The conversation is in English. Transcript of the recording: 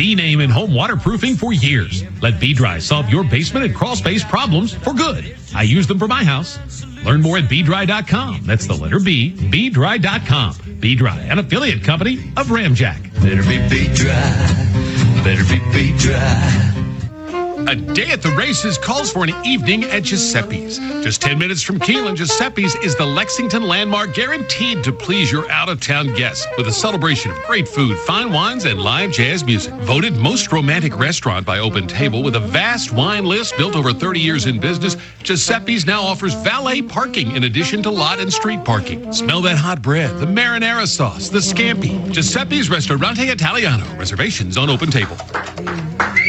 the name in home waterproofing for years. Let B-Dry solve your basement and crawl space problems for good. I use them for my house. Learn more at BDry.com. That's the letter B, BDry.com. B-Dry, an affiliate company of Ramjack. Better be B-Dry. Better be B-Dry. A day at the races calls for an evening at Giuseppe's. Just 10 minutes from Keelan, Giuseppe's is the Lexington landmark guaranteed to please your out-of-town guests with a celebration of great food, fine wines, and live jazz music. Voted most romantic restaurant by Open Table with a vast wine list built over 30 years in business, Giuseppe's now offers valet parking in addition to lot and street parking. Smell that hot bread, the marinara sauce, the scampi. Giuseppe's Ristorante Italiano. Reservations on Open Table.